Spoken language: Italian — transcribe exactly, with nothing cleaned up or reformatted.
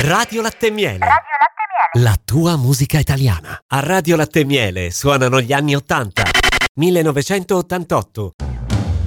Radio Latte e Miele. Radio Latte e Miele. La tua musica italiana. A Radio Latte e Miele suonano gli anni ottanta. millenovecentottantotto.